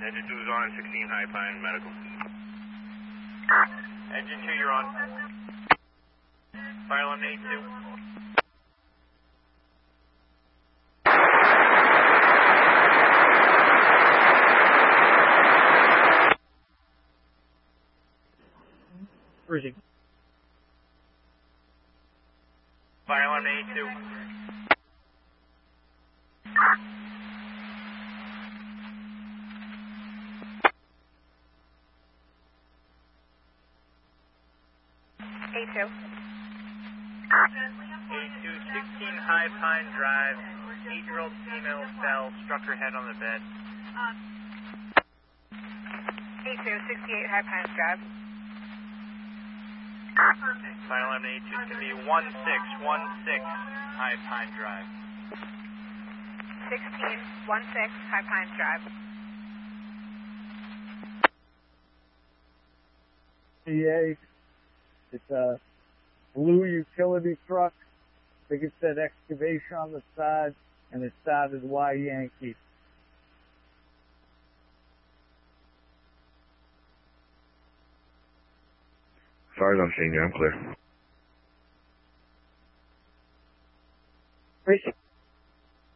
Engine 2 is on, 16 High Pine, medical. Engine 2, you're on. Fire alarm 82. Cruising. Fire alarm 82. A2. A2, 16 High Pine Drive, 8-year-old female fell, struck her head on the bed. A2, 68 High Pines Drive. Fire alarm 82 is going to be 1616 High Pine Drive. 1616 High Pines Drive. PA, it's a blue utility truck. I think it said excavation on the side, and it started Y Yankee. As far as I'm seeing you, I'm clear.